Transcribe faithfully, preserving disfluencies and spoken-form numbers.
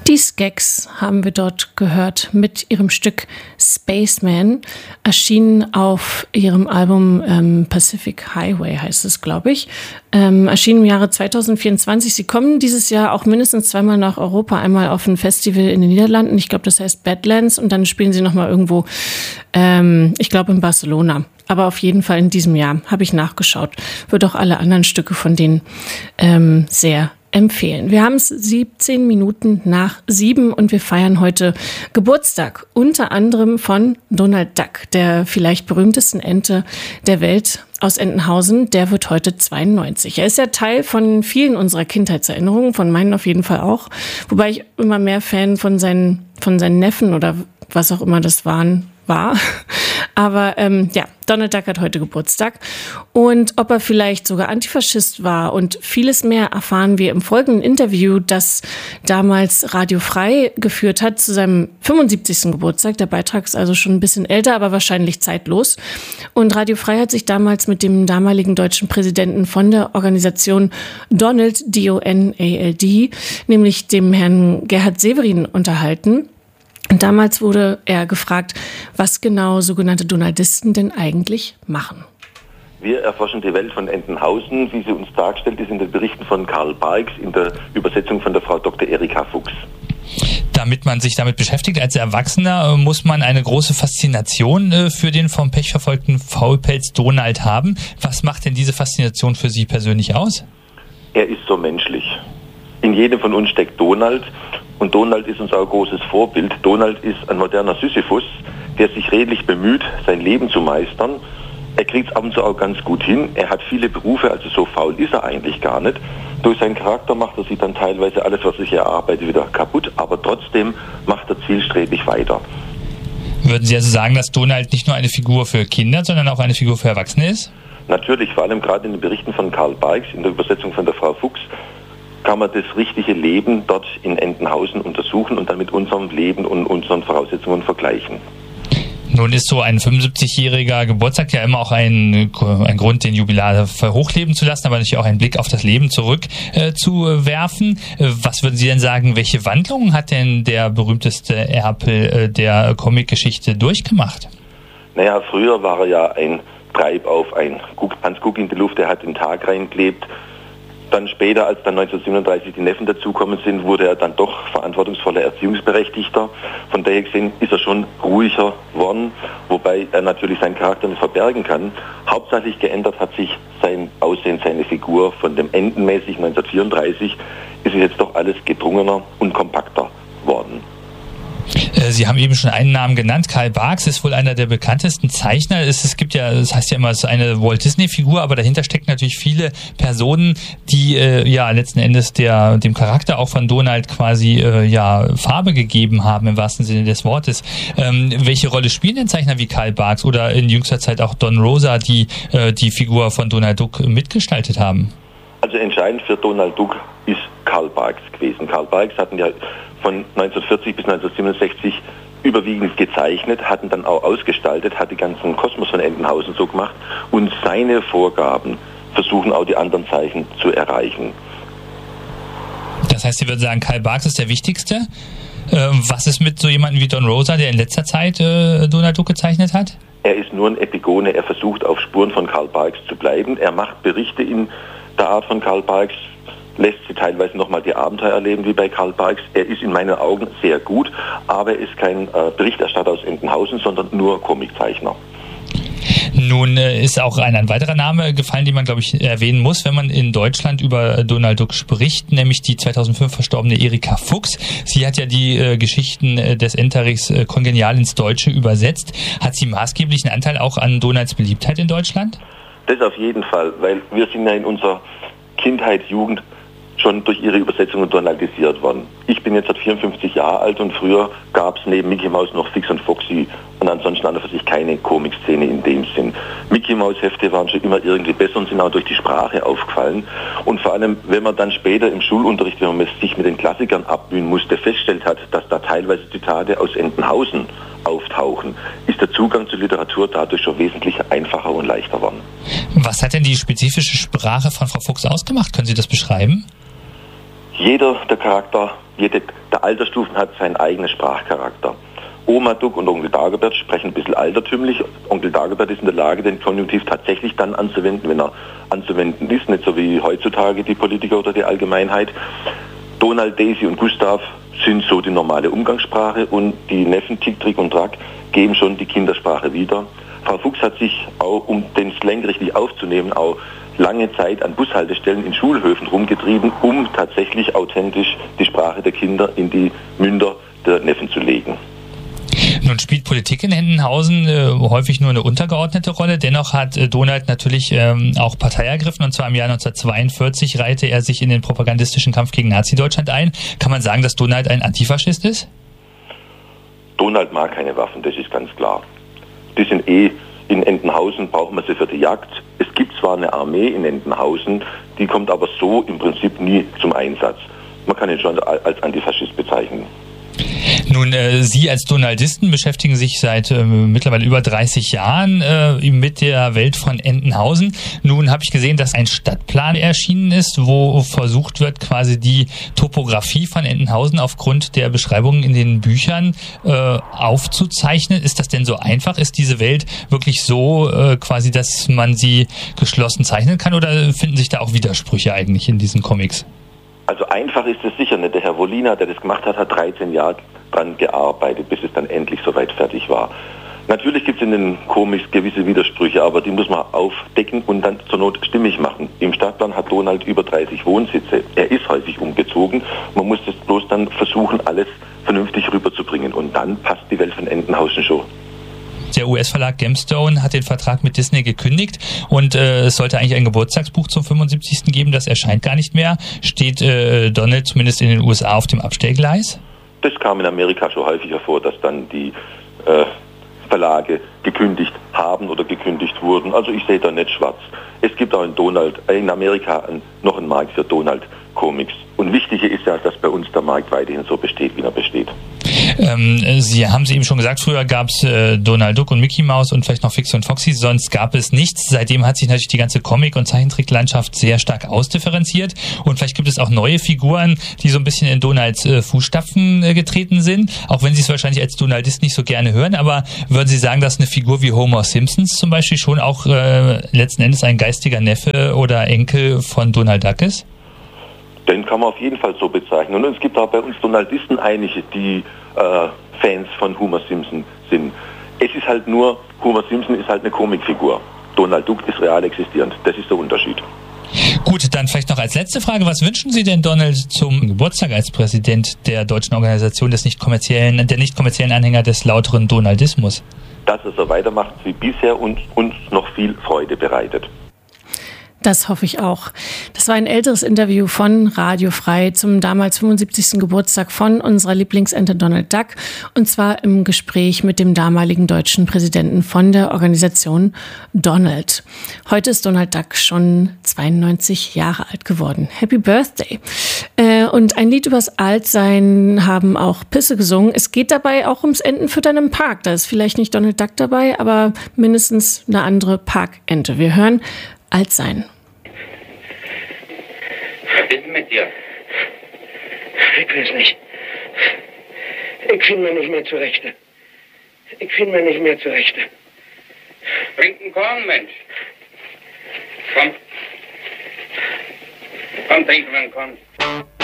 Die Skeks haben wir dort gehört mit ihrem Stück Spaceman, erschienen auf ihrem Album ähm, Pacific Highway, heißt es, glaube ich. Ähm, erschienen im Jahre zwanzig vierundzwanzig. Sie kommen dieses Jahr auch mindestens zweimal nach Europa, einmal auf ein Festival in den Niederlanden, ich glaube, das heißt Badlands, und dann spielen sie nochmal irgendwo, ähm, ich glaube in Barcelona. Aber auf jeden Fall in diesem Jahr, habe ich nachgeschaut, wird auch alle anderen Stücke von denen ähm, sehr empfehlen. Wir haben es siebzehn Minuten nach sieben und wir feiern heute Geburtstag, unter anderem von Donald Duck, der vielleicht berühmtesten Ente der Welt aus Entenhausen. Der wird heute zweiundneunzig. Er ist ja Teil von vielen unserer Kindheitserinnerungen, von meinen auf jeden Fall auch, wobei ich immer mehr Fan von seinen, von seinen Neffen oder was auch immer das waren, war. Aber ähm, ja, Donald Duck hat heute Geburtstag. Und ob er vielleicht sogar Antifaschist war und vieles mehr erfahren wir im folgenden Interview, das damals Radio Frei geführt hat zu seinem fünfundsiebzigsten Geburtstag. Der Beitrag ist also schon ein bisschen älter, aber wahrscheinlich zeitlos. Und Radio Frei hat sich damals mit dem damaligen deutschen Präsidenten von der Organisation Donald, D O N A L D, nämlich dem Herrn Gerhard Severin, unterhalten. Und damals wurde er gefragt, was genau sogenannte Donaldisten denn eigentlich machen. Wir erforschen die Welt von Entenhausen, wie sie uns dargestellt ist in den Berichten von Karl Barks, in der Übersetzung von der Frau Doktor Erika Fuchs. Damit man sich damit beschäftigt als Erwachsener, muss man eine große Faszination für den vom Pech verfolgten Faulpelz Donald haben. Was macht denn diese Faszination für Sie persönlich aus? Er ist so menschlich. In jedem von uns steckt Donald. Und Donald ist uns auch ein großes Vorbild. Donald ist ein moderner Sisyphus, der sich redlich bemüht, sein Leben zu meistern. Er kriegt es ab und zu auch ganz gut hin. Er hat viele Berufe, also so faul ist er eigentlich gar nicht. Durch seinen Charakter macht er sich dann teilweise alles, was sich erarbeitet, wieder kaputt. Aber trotzdem macht er zielstrebig weiter. Würden Sie also sagen, dass Donald nicht nur eine Figur für Kinder, sondern auch eine Figur für Erwachsene ist? Natürlich, vor allem gerade in den Berichten von Karl Barks, in der Übersetzung von der Frau Fuchs, kann man das richtige Leben dort in Entenhausen untersuchen und dann mit unserem Leben und unseren Voraussetzungen vergleichen. Nun ist so ein fünfundsiebzigjähriger Geburtstag ja immer auch ein, ein Grund, den Jubilar hochleben zu lassen, aber natürlich auch einen Blick auf das Leben zurück äh, zu werfen. Was würden Sie denn sagen, welche Wandlungen hat denn der berühmteste Erpel äh, der Comicgeschichte durchgemacht? Naja, früher war er ja ein Treibauf, ein Hans Guck in die Luft, der hat den Tag reingelebt. Dann später, als dann neunzehnhundertsiebenunddreißig die Neffen dazukommen sind, wurde er dann doch verantwortungsvoller Erziehungsberechtigter. Von daher gesehen ist er schon ruhiger worden, wobei er natürlich seinen Charakter nicht verbergen kann. Hauptsächlich geändert hat sich sein Aussehen, seine Figur. Von dem entenmäßig neunzehnhundertvierunddreißig ist es jetzt doch alles gedrungener und kompakter worden. Sie haben eben schon einen Namen genannt. Karl Barks ist wohl einer der bekanntesten Zeichner. Es, es gibt ja, das heißt ja immer, es ist eine Walt Disney-Figur, aber dahinter stecken natürlich viele Personen, die äh, ja letzten Endes der dem Charakter auch von Donald quasi äh, ja Farbe gegeben haben im wahrsten Sinne des Wortes. Ähm, welche Rolle spielen denn Zeichner wie Karl Barks oder in jüngster Zeit auch Don Rosa, die äh, die Figur von Donald Duck mitgestaltet haben? Also entscheidend für Donald Duck ist Karl Barks gewesen. Karl Barks hatten ja von neunzehnhundertvierzig bis neunzehnhundertsiebenundsechzig überwiegend gezeichnet, hatten dann auch ausgestaltet, hat die ganzen Kosmos von Entenhausen so gemacht und seine Vorgaben versuchen auch die anderen Zeichen zu erreichen. Das heißt, Sie würden sagen, Karl Barks ist der wichtigste. Ähm, was ist mit so jemandem wie Don Rosa, der in letzter Zeit äh, Donald Duck gezeichnet hat? Er ist nur ein Epigone, er versucht auf Spuren von Karl Barks zu bleiben. Er macht Berichte in der Art von Karl Barks, lässt sie teilweise nochmal die Abenteuer erleben wie bei Karl Barks. Er ist in meinen Augen sehr gut, aber er ist kein äh, Berichterstatter aus Entenhausen, sondern nur Comiczeichner. Nun äh, ist auch ein, ein weiterer Name gefallen, den man, glaube ich, erwähnen muss, wenn man in Deutschland über Donald Duck spricht, nämlich die zweitausendfünf verstorbene Erika Fuchs. Sie hat ja die äh, Geschichten äh, des Enterichs äh, kongenial ins Deutsche übersetzt. Hat sie maßgeblichen Anteil auch an Donalds Beliebtheit in Deutschland? Das auf jeden Fall, weil wir sind ja in unserer Kindheit, Jugend schon durch ihre Übersetzungen donaldisiert worden. Ich bin jetzt seit vierundfünfzig Jahre alt und früher gab es neben Mickey Mouse noch Fix und Foxy und ansonsten an und für sich keine Comic-Szene in dem Sinn. Mickey Mouse Hefte waren schon immer irgendwie besser und sind auch durch die Sprache aufgefallen. Und vor allem, wenn man dann später im Schulunterricht, wenn man sich mit den Klassikern abmühen musste, festgestellt hat, dass da teilweise Zitate aus Entenhausen auftauchen, ist der Zugang zur Literatur dadurch schon wesentlich einfacher und leichter geworden. Was hat denn die spezifische Sprache von Frau Fuchs ausgemacht? Können Sie das beschreiben? Jeder der Charakter, jede der Altersstufen hat seinen eigenen Sprachcharakter. Oma Duck und Onkel Dagobert sprechen ein bisschen altertümlich. Onkel Dagobert ist in der Lage, den Konjunktiv tatsächlich dann anzuwenden, wenn er anzuwenden ist, nicht so wie heutzutage die Politiker oder die Allgemeinheit. Donald, Daisy und Gustav sind so die normale Umgangssprache und die Neffen Tick, Trick und Track geben schon die Kindersprache wieder. Frau Fuchs hat sich auch, um den Slang richtig aufzunehmen, auch lange Zeit an Bushaltestellen in Schulhöfen rumgetrieben, um tatsächlich authentisch die Sprache der Kinder in die Münder der Neffen zu legen. Nun spielt Politik in Entenhausen äh, häufig nur eine untergeordnete Rolle. Dennoch hat äh, Donald natürlich ähm, auch Partei ergriffen, und zwar im Jahr neunzehnhundertzweiundvierzig reihte er sich in den propagandistischen Kampf gegen Nazi-Deutschland ein. Kann man sagen, dass Donald ein Antifaschist ist? Donald mag keine Waffen, das ist ganz klar. Die sind eh in Entenhausen, brauchen wir sie für die Jagd. Es gibt zwar eine Armee in Entenhausen, die kommt aber so im Prinzip nie zum Einsatz. Man kann ihn schon als Antifaschist bezeichnen. Nun, äh, Sie als Donaldisten beschäftigen sich seit äh, mittlerweile über dreißig Jahren äh, mit der Welt von Entenhausen. Nun habe ich gesehen, dass ein Stadtplan erschienen ist, wo versucht wird, quasi die Topografie von Entenhausen aufgrund der Beschreibungen in den Büchern äh, aufzuzeichnen. Ist das denn so einfach? Ist diese Welt wirklich so äh, quasi, dass man sie geschlossen zeichnen kann, oder finden sich da auch Widersprüche eigentlich in diesen Comics? Also einfach ist es sicher nicht. Der Herr Wolina, der das gemacht hat, hat dreizehn Jahre dran gearbeitet, bis es dann endlich soweit fertig war. Natürlich gibt es in den Comics gewisse Widersprüche, aber die muss man aufdecken und dann zur Not stimmig machen. Im Stadtplan hat Donald über dreißig Wohnsitze. Er ist häufig umgezogen. Man muss das bloß dann versuchen, alles vernünftig rüberzubringen. Und dann passt die Welt von Entenhausen schon. Der U S-Verlag Gemstone hat den Vertrag mit Disney gekündigt und äh, es sollte eigentlich ein Geburtstagsbuch zum fünfundsiebzigsten geben. Das erscheint gar nicht mehr. Steht äh, Donald zumindest in den U S A auf dem Abstellgleis? Das kam in Amerika schon häufiger vor, dass dann die äh, Verlage gekündigt haben oder gekündigt wurden. Also ich sehe da nicht schwarz. Es gibt auch in Donald, in Amerika ein, noch einen Markt für Donald-Comics. Und wichtiger ist ja, dass bei uns der Markt weiterhin so besteht, wie er besteht. Ähm, Sie haben es eben schon gesagt, früher gab es äh, Donald Duck und Mickey Mouse und vielleicht noch Fix und Foxy, sonst gab es nichts. Seitdem hat sich natürlich die ganze Comic- und Zeichentricklandschaft sehr stark ausdifferenziert und vielleicht gibt es auch neue Figuren, die so ein bisschen in Donalds äh, Fußstapfen äh, getreten sind, auch wenn Sie es wahrscheinlich als Donaldist nicht so gerne hören, aber würden Sie sagen, dass eine Figur wie Homer Simpsons zum Beispiel schon auch äh, letzten Endes ein geistiger Neffe oder Enkel von Donald Duck ist? Den kann man auf jeden Fall so bezeichnen. Und es gibt auch bei uns Donaldisten einige, die äh, Fans von Homer Simpson sind. Es ist halt nur, Homer Simpson ist halt eine Comicfigur. Donald Duck ist real existierend. Das ist der Unterschied. Gut, dann vielleicht noch als letzte Frage. Was wünschen Sie denn Donald zum Geburtstag als Präsident der deutschen Organisation des nicht kommerziellen, der nicht kommerziellen Anhänger des lauteren Donaldismus? Dass er so weitermacht wie bisher und uns noch viel Freude bereitet. Das hoffe ich auch. Das war ein älteres Interview von Radio Frei zum damals fünfundsiebzigsten Geburtstag von unserer Lieblingsente Donald Duck, und zwar im Gespräch mit dem damaligen deutschen Präsidenten von der Organisation Donald. Heute ist Donald Duck schon zweiundneunzig Jahre alt geworden. Happy Birthday! Äh, und ein Lied übers Altsein haben auch Pisse gesungen. Es geht dabei auch ums Entenfüttern im Park. Da ist vielleicht nicht Donald Duck dabei, aber mindestens eine andere Parkente. Wir hören Altsein. Was ist mit dir? Ich weiß nicht. Ich finde mir nicht mehr zurechte. Ich finde mir nicht mehr zurechte. Trink einen Korn, Mensch. Komm. Komm, trink einen Korn.